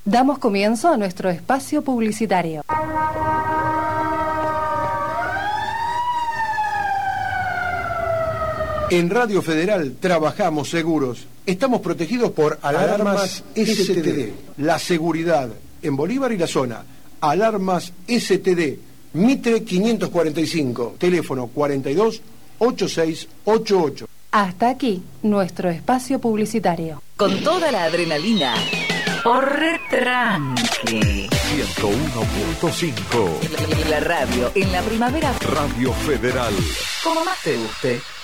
Damos comienzo a nuestro espacio publicitario. En Radio Federal trabajamos seguros. Estamos protegidos por Alarmas STD. La seguridad en Bolívar y la zona. Alarmas STD. Mitre 545. Teléfono 42 8688. Hasta aquí nuestro espacio publicitario. Con toda la adrenalina. O retranque. 101.5. La radio en la primavera. Radio Federal. Como más te guste.